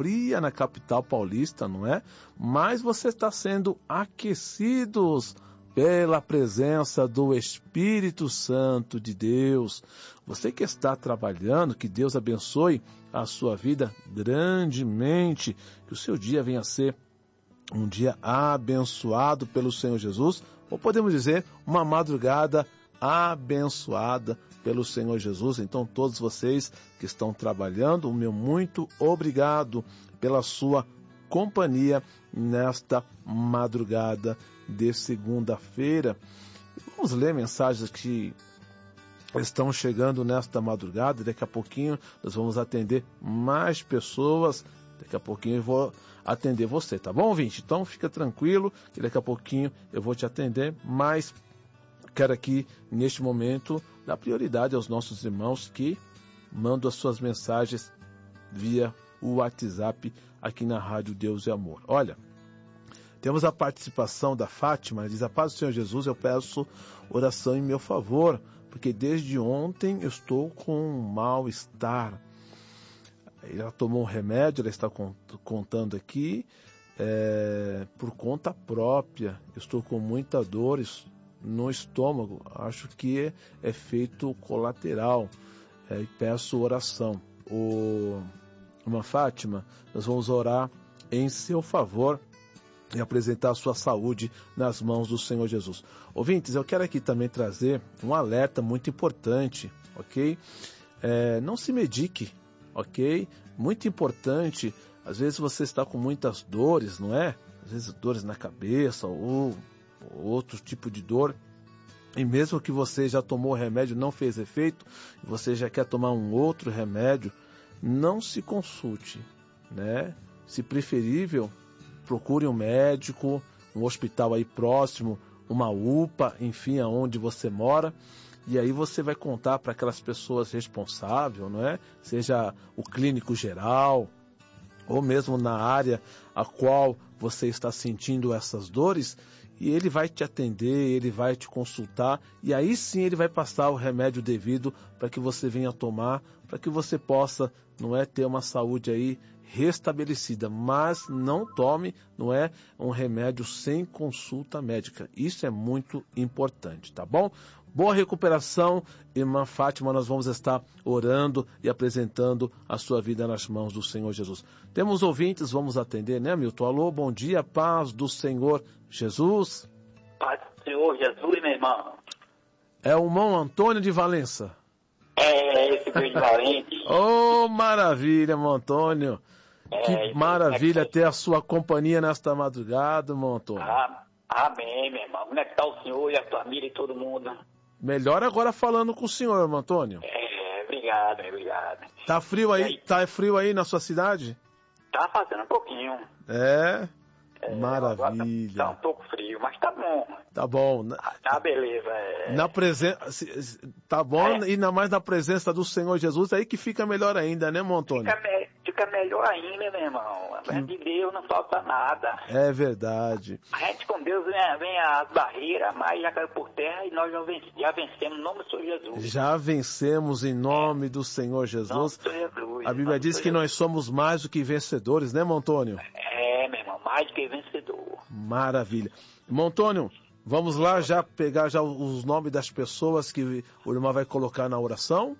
fria na capital paulista, não é? Mas você está sendo aquecidos pela presença do Espírito Santo de Deus. Você que está trabalhando, que Deus abençoe a sua vida grandemente, que o seu dia venha a ser um dia abençoado pelo Senhor Jesus, ou podemos dizer, uma madrugada abençoada pelo Senhor Jesus. Então, todos vocês que estão trabalhando, o meu muito obrigado pela sua companhia nesta madrugada de segunda-feira. Vamos ler mensagens que estão chegando nesta madrugada. Daqui a pouquinho nós vamos atender mais pessoas. Daqui a pouquinho eu vou atender você, tá bom, ouvinte? Então fica tranquilo que daqui a pouquinho eu vou te atender, mas quero aqui, neste momento, dar prioridade aos nossos irmãos que mandam as suas mensagens via o WhatsApp aqui na Rádio Deus e Amor. Olha, temos a participação da Fátima, diz: a paz do Senhor Jesus, eu peço oração em meu favor, porque desde ontem eu estou com um mal-estar. Ela tomou um remédio, ela está contando aqui, por conta própria. Eu estou com muita dor no estômago, acho que é efeito colateral, e peço oração. Irmã Fátima, nós vamos orar em seu favor e apresentar a sua saúde nas mãos do Senhor Jesus. Ouvintes, eu quero aqui também trazer um alerta muito importante, ok? Não se medique, ok? Muito importante. Às vezes você está com muitas dores, não é? Às vezes dores na cabeça ou outro tipo de dor, e mesmo que você já tomou o remédio, não fez efeito, e você já quer tomar um outro remédio, não se consulte, né? Se preferível, procure um médico, um hospital aí próximo, uma UPA, enfim, aonde você mora, e aí você vai contar para aquelas pessoas responsáveis, não é? Seja o clínico geral, ou mesmo na área a qual você está sentindo essas dores, e ele vai te atender, ele vai te consultar, e aí sim ele vai passar o remédio devido para que você venha tomar, para que você possa, não é, ter uma saúde aí restabelecida. Mas não tome, não é, um remédio sem consulta médica. Isso é muito importante, tá bom? Boa recuperação, irmã Fátima. Nós vamos estar orando e apresentando a sua vida nas mãos do Senhor Jesus. Temos ouvintes, vamos atender, né, Milton? Alô, bom dia, paz do Senhor Jesus. Paz do Senhor Jesus, meu irmão. É o irmão Antônio de Valença. Esse filho de Valente. Oh, maravilha, irmão Antônio. Que maravilha ter a sua companhia nesta madrugada, irmão Antônio. Amém, meu irmão. Como é que está o senhor e a família e todo mundo? Melhor agora falando com o senhor, irmão Antônio. Obrigado. Tá frio aí? Tá frio aí na sua cidade? Tá fazendo um pouquinho. Maravilha. Tá um pouco frio, mas tá bom. Tá bom. Tá beleza. Na presença, tá bom, e ainda mais na presença do Senhor Jesus, aí que fica melhor ainda, né, irmão Antônio? Fica melhor ainda, meu irmão. De Deus não falta nada. É verdade. A gente com Deus vem as barreiras, mas já caiu por terra e nós já vencemos em nome do Senhor Jesus. Já vencemos em nome do Senhor Jesus. A Bíblia diz que nós somos mais do que vencedores, né, irmão Antônio? Meu irmão, mais do que vencedor. Maravilha. Irmão Antônio, vamos lá já pegar já os nomes das pessoas que o irmão vai colocar na oração?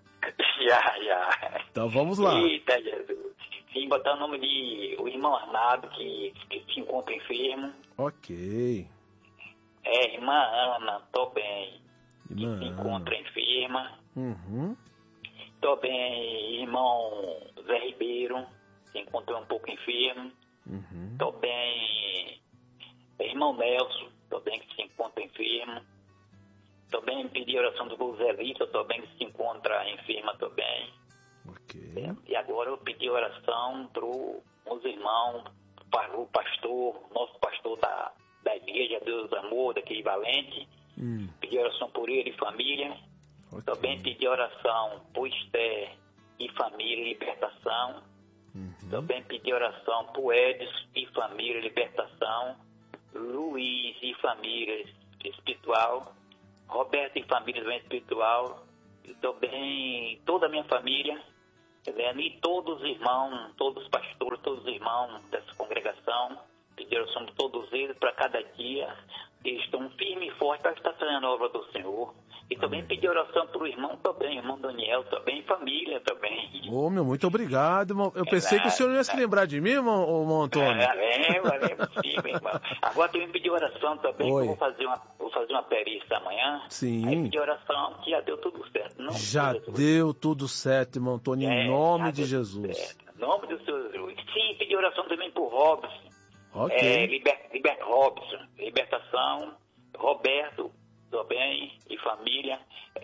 Já. Então vamos lá. Eita, Jesus. Sim, botar o nome de o irmão Arnaldo, que se encontra enfermo. Ok. Irmã Ana, tô bem. Irmã que se encontra enferma. Uhum. Tô bem, irmão Zé Ribeiro, se encontra um pouco enfermo. Uhum. Tô bem, irmão Nelson, tô bem que se encontra enfermo. Tô bem, pedi oração do Roselito, tô bem que se encontra enferma, tô bem. Ok. E agora eu pedi oração pro meus irmãos, o pastor, nosso pastor da igreja Deus do Amor, daqui de Valente. Pedi oração por ele e família. Okay. Também pedi oração por Esther e família e libertação. Também pedi oração por Edson e família e libertação. Luiz e família espiritual. Roberto e família espiritual. E também toda a minha família. E todos os irmãos, todos os pastores, todos os irmãos irmão dessa congregação, pedir oração por todos eles, para cada dia, eles estão firmes e fortes para estar fazendo a obra do Senhor. E também pedir oração para o irmão também, irmão Daniel também, família também. Meu, muito obrigado, irmão. Eu pensei que o senhor não ia se lembrar de mim, irmão Antônio. Lembro, sim, meu irmão. Agora também pedir oração também, que eu vou fazer uma perícia amanhã. Sim. Aí pedir oração, que já deu tudo certo. Não, já deu tudo certo, irmão Antônio, em nome de Jesus. Em nome do Senhor Jesus. Sim, pedir oração também por Robson. Ok. Robson, libertação, Roberto, também, e família,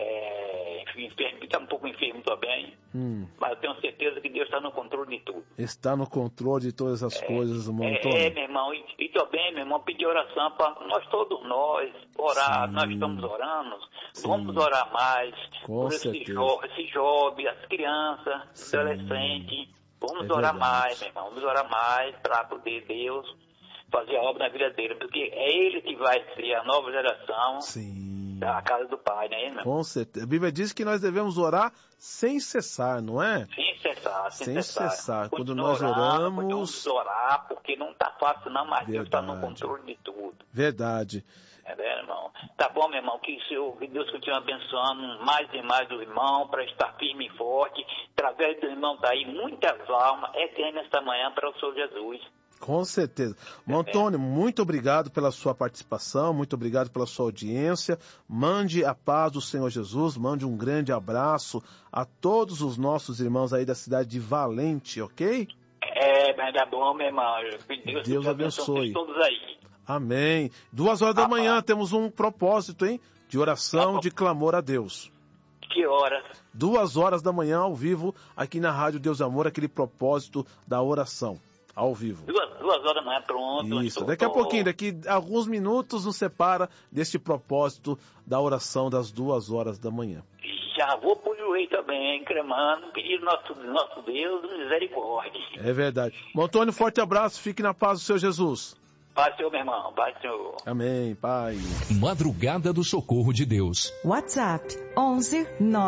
enfermo, está um pouco enfermo também, mas eu tenho certeza que Deus está no controle de tudo. Está no controle de todas as coisas, irmão Antônio. Meu irmão, e também, meu irmão, pedir oração para todos nós, orar. Sim. Nós estamos orando, sim. Vamos orar mais, com por esse jovem, as crianças, sim. Adolescentes, vamos orar mais, meu irmão, vamos orar mais para poder Deus fazer a obra na vida dele, porque é ele que vai ser a nova geração. Sim. Da casa do Pai, né, irmão? Com certeza. A Bíblia diz que nós devemos orar sem cessar, não é? Sem cessar. Quando nós oramos... Vamos orar, porque não está fácil não, mas Deus está no controle de tudo. Verdade. Né, irmão? Tá bom, meu irmão, que Deus continue abençoando mais e mais o irmão, para estar firme e forte. Através do irmão daí, muitas almas eternas esta manhã para o Senhor Jesus. Com certeza. Antônio, muito obrigado pela sua participação, muito obrigado pela sua audiência. Mande a paz do Senhor Jesus, mande um grande abraço a todos os nossos irmãos aí da cidade de Valente, ok? Mas tá bom, meu irmão. Deus abençoe. Todos aí. Amém. 2h da manhã temos um propósito, hein? De oração, de clamor a Deus. Que horas? 2h da manhã, ao vivo, aqui na Rádio Deus Amor, aquele propósito da oração. Ao vivo. 2h da manhã, pronto. Isso, daqui a pouquinho, daqui a alguns minutos nos separa deste propósito da oração das 2h da manhã. Já vou pro joelho também, cremando, pedindo nosso Deus misericórdia. É verdade. Antônio, forte abraço, fique na paz do Senhor Jesus. Paz, Senhor, meu irmão, paz, Senhor. Amém, Pai. Madrugada do Socorro de Deus. WhatsApp 11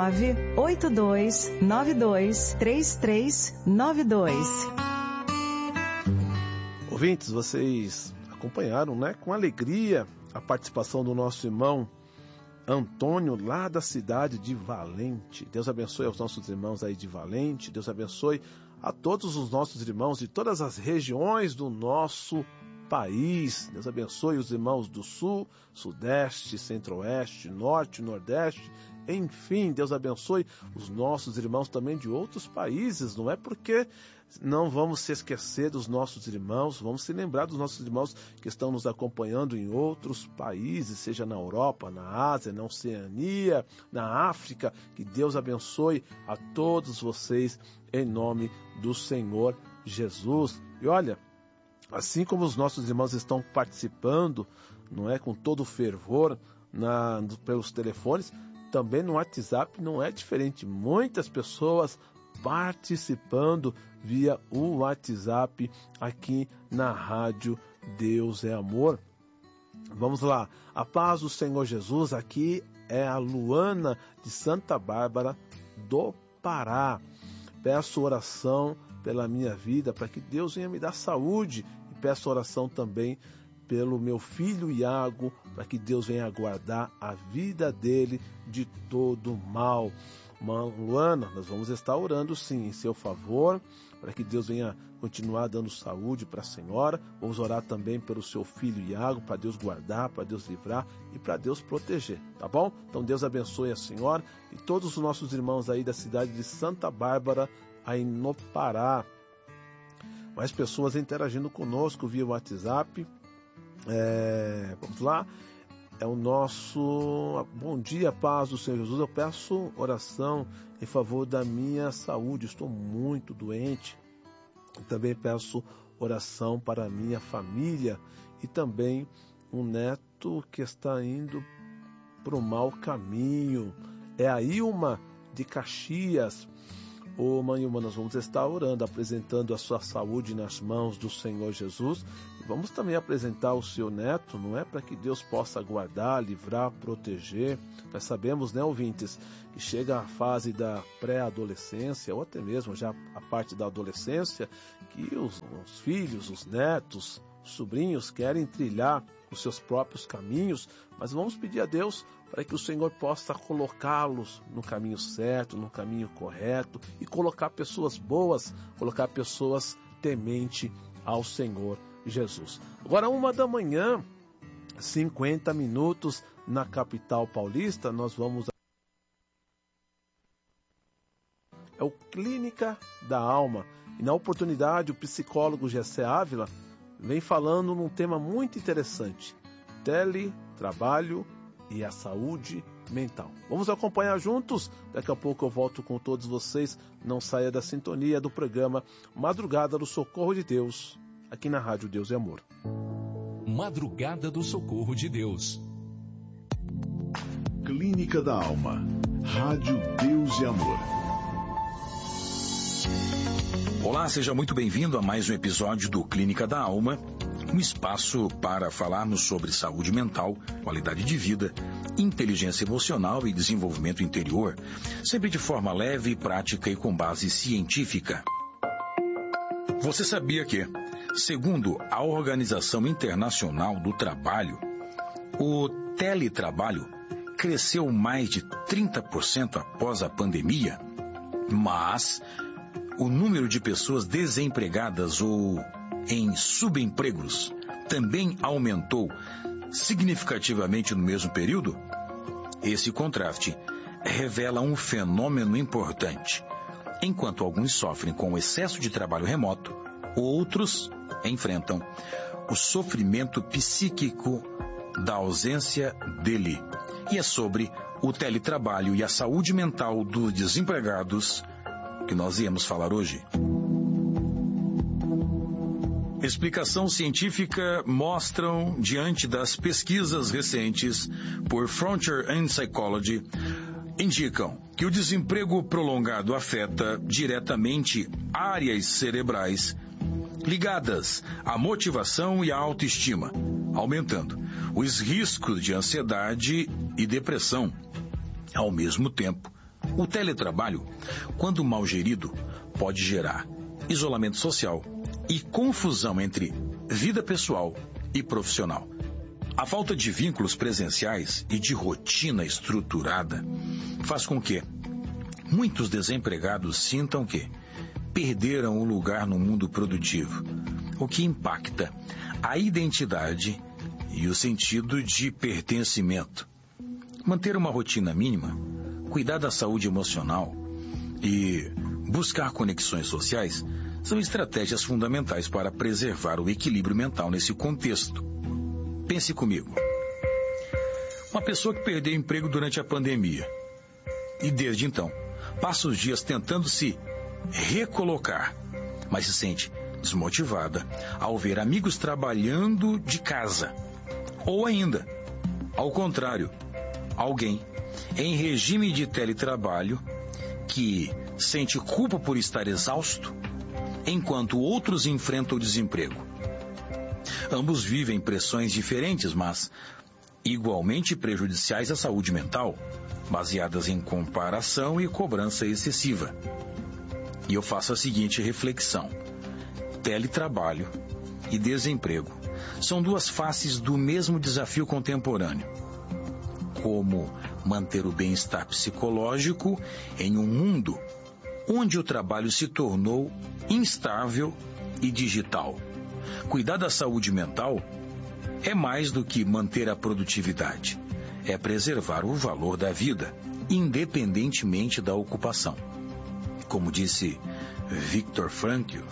982 92 3392. Ouvintes, vocês acompanharam, né, com alegria a participação do nosso irmão Antônio, lá da cidade de Valente. Deus abençoe aos nossos irmãos aí de Valente, Deus abençoe a todos os nossos irmãos de todas as regiões do nosso país. Deus abençoe os irmãos do Sul, Sudeste, Centro-Oeste, Norte, Nordeste. Enfim, Deus abençoe os nossos irmãos também de outros países. Não é porque não vamos se esquecer dos nossos irmãos, vamos se lembrar dos nossos irmãos que estão nos acompanhando em outros países, seja na Europa, na Ásia, na Oceania, na África. Que Deus abençoe a todos vocês em nome do Senhor Jesus. E olha, assim como os nossos irmãos estão participando, não é, com todo o fervor pelos telefones, também no WhatsApp não é diferente. Muitas pessoas participando via o WhatsApp aqui na Rádio Deus é Amor. Vamos lá. A paz do Senhor Jesus, aqui é a Luana de Santa Bárbara do Pará. Peço oração pela minha vida, para que Deus venha me dar saúde, e peço oração também pelo meu filho Iago, para que Deus venha guardar a vida dele de todo mal. Luana, nós vamos estar orando sim em seu favor, para que Deus venha continuar dando saúde para a senhora. Vamos orar também pelo seu filho Iago, para Deus guardar, para Deus livrar e para Deus proteger, tá bom? Então Deus abençoe a senhora e todos os nossos irmãos aí da cidade de Santa Bárbara, aí no Pará. Mais pessoas interagindo conosco via WhatsApp. Vamos lá. É o nosso bom dia, paz do Senhor Jesus. Eu peço oração em favor da minha saúde. Estou muito doente. Também peço oração para a minha família e também um neto que está indo para o mau caminho. É a Ilma de Caxias. Ô Mãe Uma, nós vamos estar orando, apresentando a sua saúde nas mãos do Senhor Jesus. E vamos também apresentar o seu neto, não é? Para que Deus possa guardar, livrar, proteger. Nós sabemos, né, ouvintes, que chega a fase da pré-adolescência, ou até mesmo já a parte da adolescência, que os filhos, os netos, os sobrinhos querem trilhar os seus próprios caminhos, mas vamos pedir a Deus para que o Senhor possa colocá-los no caminho certo, no caminho correto, e colocar pessoas boas, colocar pessoas temente ao Senhor Jesus. Agora, 1h, 50 minutos na capital paulista, nós vamos... É o Clínica da Alma, e na oportunidade o psicólogo Gessé Ávila vem falando num tema muito interessante: teletrabalho e a saúde mental. Vamos acompanhar juntos? Daqui a pouco eu volto com todos vocês. Não saia da sintonia do programa Madrugada do Socorro de Deus, aqui na Rádio Deus e Amor. Madrugada do Socorro de Deus. Clínica da Alma, Rádio Deus e Amor. Olá, seja muito bem-vindo a mais um episódio do Clínica da Alma, um espaço para falarmos sobre saúde mental, qualidade de vida, inteligência emocional e desenvolvimento interior, sempre de forma leve, prática e com base científica. Você sabia que, segundo a Organização Internacional do Trabalho, o teletrabalho cresceu mais de 30% após a pandemia, mas o número de pessoas desempregadas ou em subempregos também aumentou significativamente no mesmo período? Esse contraste revela um fenômeno importante. Enquanto alguns sofrem com o excesso de trabalho remoto, outros enfrentam o sofrimento psíquico da ausência dele. E é sobre o teletrabalho e a saúde mental dos desempregados que nós íamos falar hoje. Explicação científica mostram, diante das pesquisas recentes por Frontier in Psychology, indicam que o desemprego prolongado afeta diretamente áreas cerebrais ligadas à motivação e à autoestima, aumentando os riscos de ansiedade e depressão. Ao mesmo tempo, o teletrabalho, quando mal gerido, pode gerar isolamento social e confusão entre vida pessoal e profissional. A falta de vínculos presenciais e de rotina estruturada faz com que muitos desempregados sintam que perderam o lugar no mundo produtivo, o que impacta a identidade e o sentido de pertencimento. Manter uma rotina mínima, cuidar da saúde emocional e buscar conexões sociais são estratégias fundamentais para preservar o equilíbrio mental nesse contexto. Pense comigo. Uma pessoa que perdeu o emprego durante a pandemia e desde então passa os dias tentando se recolocar, mas se sente desmotivada ao ver amigos trabalhando de casa. Ou ainda, ao contrário, alguém em regime de teletrabalho que sente culpa por estar exausto, enquanto outros enfrentam o desemprego. Ambos vivem pressões diferentes, mas igualmente prejudiciais à saúde mental, baseadas em comparação e cobrança excessiva. E eu faço a seguinte reflexão: teletrabalho e desemprego são duas faces do mesmo desafio contemporâneo. Como manter o bem-estar psicológico em um mundo onde o trabalho se tornou instável e digital. Cuidar da saúde mental é mais do que manter a produtividade. É preservar o valor da vida, independentemente da ocupação. Como disse Viktor Frankl,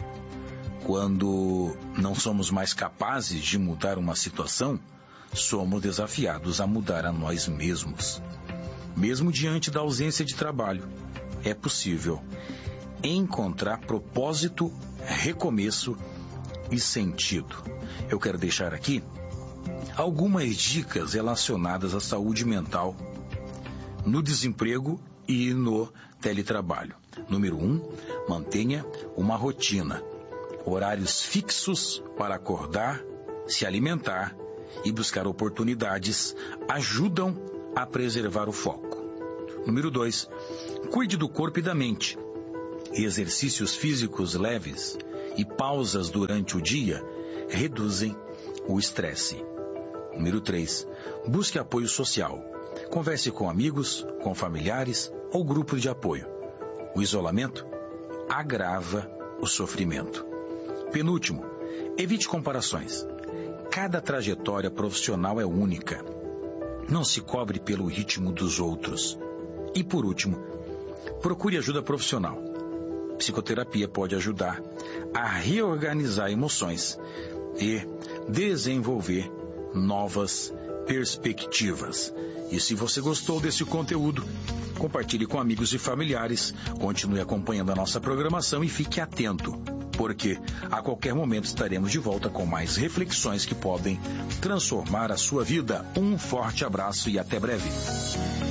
quando não somos mais capazes de mudar uma situação, somos desafiados a mudar a nós mesmos. Mesmo diante da ausência de trabalho, é possível encontrar propósito, recomeço e sentido. Eu quero deixar aqui algumas dicas relacionadas à saúde mental no desemprego e no teletrabalho. Número 1, mantenha uma rotina. Horários fixos para acordar, se alimentar e buscar oportunidades ajudam a preservar o foco. Número 2, cuide do corpo e da mente. Exercícios físicos leves e pausas durante o dia reduzem o estresse. Número 3, busque apoio social. Converse com amigos, com familiares ou grupo de apoio. O isolamento agrava o sofrimento. Penúltimo, evite comparações. Cada trajetória profissional é única. Não se cobre pelo ritmo dos outros. E por último, procure ajuda profissional. Psicoterapia pode ajudar a reorganizar emoções e desenvolver novas perspectivas. E se você gostou desse conteúdo, compartilhe com amigos e familiares, continue acompanhando a nossa programação e fique atento, porque a qualquer momento estaremos de volta com mais reflexões que podem transformar a sua vida. Um forte abraço e até breve.